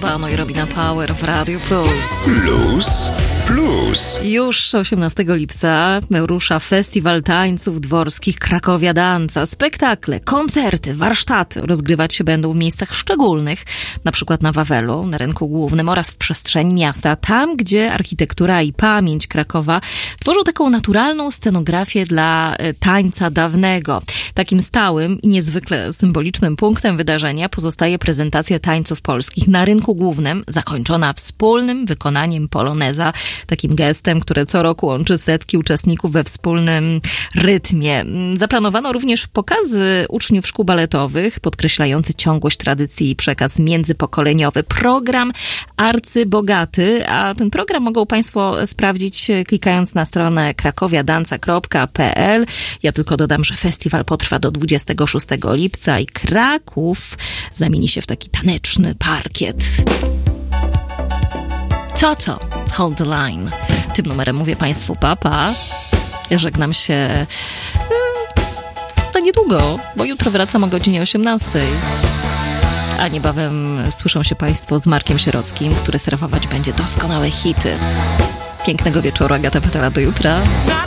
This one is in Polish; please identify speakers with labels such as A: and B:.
A: Stefano i Robina Power w Radio Plus.
B: Plus.
A: Już 18 lipca rusza Festiwal Tańców Dworskich Krakowia Danza. Spektakle, koncerty, warsztaty rozgrywać się będą w miejscach szczególnych, na przykład na Wawelu, na Rynku Głównym oraz w przestrzeni miasta, tam gdzie architektura i pamięć Krakowa tworzą taką naturalną scenografię dla tańca dawnego. Takim stałym i niezwykle symbolicznym punktem wydarzenia pozostaje prezentacja tańców polskich na Rynku Głównym, zakończona wspólnym wykonaniem poloneza, takim gestem, które co roku łączy setki uczestników we wspólnym rytmie. Zaplanowano również pokazy uczniów szkół baletowych, podkreślający ciągłość tradycji i przekaz międzypokoleniowy. Program arcybogaty, a ten program mogą Państwo sprawdzić klikając na stronę krakowiadanca.pl. Ja tylko dodam, że festiwal potrwa do 26 lipca i Kraków zamieni się w taki taneczny parkiet. Toto, Hold the Line. Tym numerem mówię Państwu papa. Ja żegnam się na niedługo, bo jutro wracam o godzinie 18. A niebawem słyszą się Państwo z Markiem Sierockim, który serwować będzie doskonałe hity. Pięknego wieczoru, Agata Petela, do jutra.